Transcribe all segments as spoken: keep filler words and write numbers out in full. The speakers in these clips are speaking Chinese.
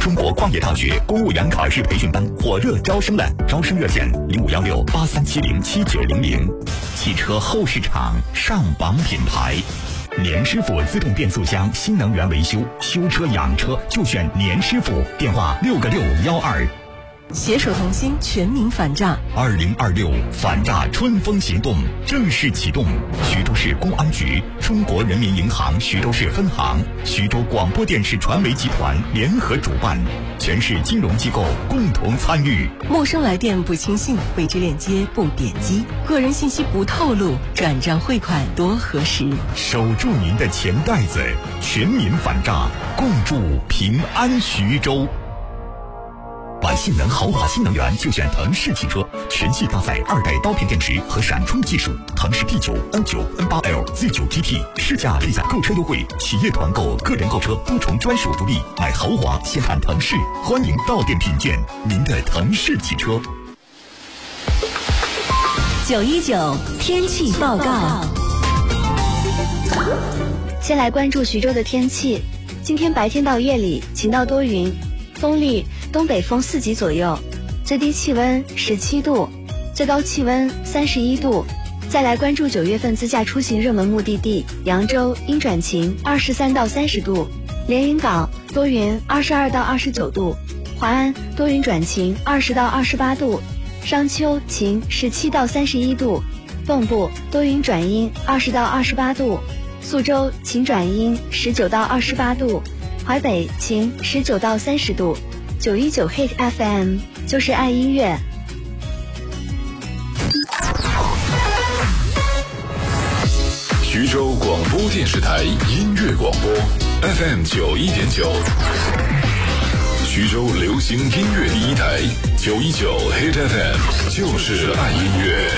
中国矿业大学公务员考试培训班火热招生了，招生热线零五幺六八三七零七九零零。汽车后市场上榜品牌，年师傅自动变速箱新能源维修，修车养车就选年师傅，电话六个六幺二。 携手同心，全民反诈。 二零二六反诈春风行动正式启动，徐州市公安局、中国人民银行徐州市分行、徐州广播电视传媒集团联合主办，全市金融机构共同参与。 陌生来电不轻信，未知链接不点击，个人信息不透露，转账汇款多核实。 守住您的钱袋子，全民反诈，共筑平安徐州。把性能豪华新能源就选腾势汽车，全系搭载二代刀片电池和闪充技术，腾势 T 九、N 九、N 八 L、Z 九 G T 试驾立载购车优惠，企业团购、个人购车多重专属福利，买豪华先看腾势，欢迎到店品鉴您的腾势汽车。 九一九天气报告。 先来关注徐州的天气，今天白天到夜里晴到多云，风力东北风四级左右，最低气温十七度，最高气温三十一度。再来关注九月份自驾出行热门目的地，扬州阴转晴，二十三到三十度；连云港多云，二十二到二十九度；华安多云转晴，二十到二十八度；商丘晴，十七到三十一度；蚌埠多云转阴，二十到二十八度；宿州晴转阴，十九到二十八度；淮北晴，十九到三十度。九一九 Hit F M 就是爱音乐。 徐州广播电视台音乐广播 F M 九一点九，徐州流行音乐第一台九一九 Hit F M 就是爱音乐。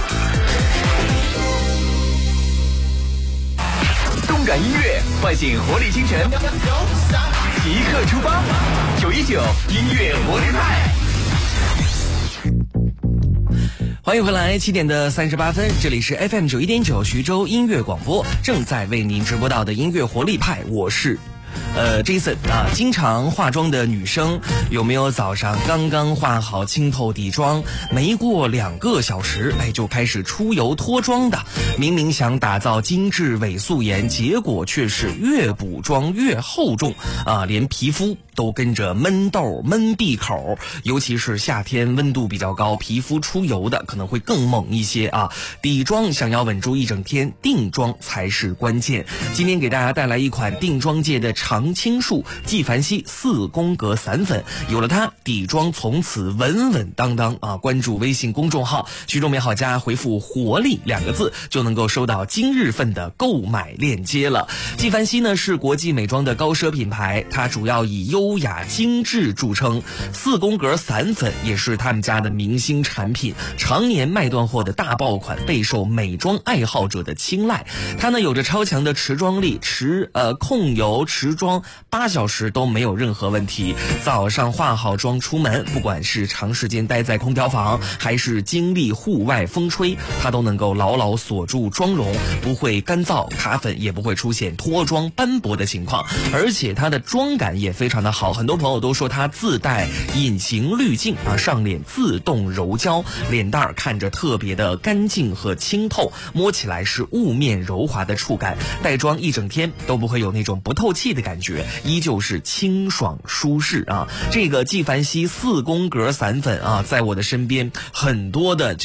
动感音乐，唤醒活力精神，即刻出发！九一九音乐活力派。欢迎回来，七点的三十八分，这里是 F M 九一点九徐州音乐广播，正在为您直播到的音乐活力派，我是呃 Jason 啊。经常化妆的女生，有没有早上刚刚化好清透底妆，没过两个小时，哎就开始出油脱妆的？明明想打造精致伪素颜，结果却是越补妆越厚重啊，连皮肤都跟着闷痘闷闭口，尤其是夏天温度比较高，皮肤出油的可能会更猛一些啊。底妆想要稳住一整天，定妆才是关键。今天给大家带来一款定妆界的常青树纪梵希四宫格散粉，有了它，底妆从此稳稳当当啊！关注微信公众号徐州美好家，回复活力两个字就能够收到今日份的购买链接了。纪梵希呢是国际美妆的高奢品牌，它主要以优雅精致著称，四宫格散粉也是他们家的明星产品，常年卖断货的大爆款，备受美妆爱好者的青睐。它呢有着超强的持妆力，持呃控油持妆八小时都没有任何问题。早上化好妆出门，不管是长时间待在空调房，还是经历户外风吹，它都能够牢牢锁住妆容，不会干燥卡粉，也不会出现脱妆斑驳的情况。而且它的妆感也非常的好，很多朋友都说它自带隐形滤镜啊，上脸自动柔焦，脸蛋儿看着特别的干净和清透，摸起来是雾面柔滑的触感，带妆一整天都不会有那种不透气的感觉，依旧是清爽舒适啊。这个纪梵希四宫格散粉啊，在我的身边很多的